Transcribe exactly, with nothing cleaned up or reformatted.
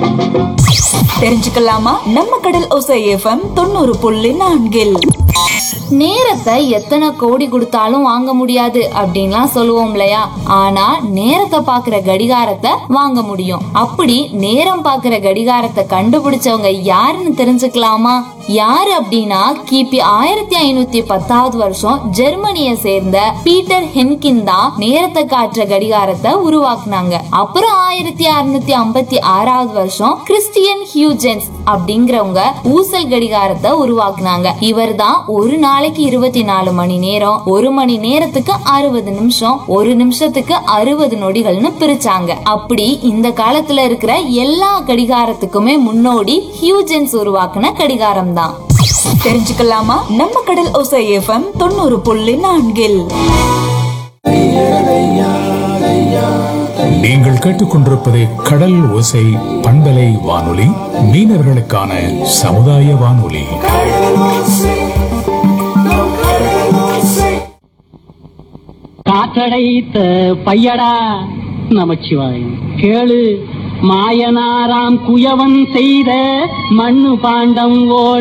தெரிஞ்சுக்கலாமா? நம்ம கடல் ஓசை எஃப்எம் தொண்ணூறு புள்ளி நான்கில் நேரத்தை எத்தனை கோடி கொடுத்தாலும் வாங்க முடியாது அப்படின்லாம் சொல்லுவோம் இல்லையா? ஆனா நேரத்தை பாக்குற கடிகாரத்தை வாங்க முடியும். அப்படி நேரம் பாக்குற கடிகாரத்தை கண்டுபிடிச்சவங்க யாருன்னு தெரிஞ்சுக்கலாமா? யாரு அப்படின்னா கிபி ஆயிரத்தி ஐநூத்தி பத்தாவது வருஷம் ஜெர்மனியை சேர்ந்த பீட்டர் ஹென்கின் தான் நேரத்தை காட்டுற கடிகாரத்தை உருவாக்குனாங்க. அப்புறம் ஆயிரத்தி அறுநூத்தி ஐம்பத்தி ஆறாவது வருஷம் கிறிஸ்டியன் ஹியூஜென்ஸ் அப்படிங்கிறவங்க ஊசல் கடிகாரத்தை உருவாக்குனாங்க. இவர் தான் ஒரு நாளைக்கு இருபத்தி நாலு மணி நேரம், ஒரு மணி நேரத்துக்கு அறுபது நிமிஷம், ஒரு நிமிஷத்துக்கு அறுபது நொடிகள்னு பிரிச்சாங்க. அப்படி இந்த காலத்துல இருக்கிற எல்லா கடிகாரத்துக்குமே முன்னோடி ஹியூஜென்ஸ் உருவாக்குன கடிகாரம் தான். தெரிஞ்சுக்கலாமா? நம்ம கடல் ஓசை எஃப்எம் தொண்ணூறு புள்ளி நான்கில் நீங்கள் கேட்டுக்கொண்டிருப்பது கடல் ஓசை பண்பலை வானொலி, மீனவர்களுக்கான சமுதாய வானொலி. காற்றடைத்த பையடா நமச்சிவாயம் கேளு, மாயனாராம் குயவன் செய்த மண்ணு பாண்டம் ஓட